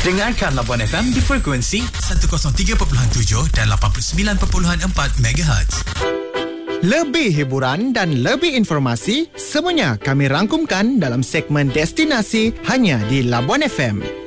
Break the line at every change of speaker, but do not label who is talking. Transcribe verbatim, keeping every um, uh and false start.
Dengarkan Labuan F M di frekuensi seratus tiga perpuluhan tujuh dan lapan puluh sembilan perpuluhan empat megahertz.
Lebih hiburan dan lebih informasi, semuanya kami rangkumkan dalam segmen Destinasi hanya di Labuan F M.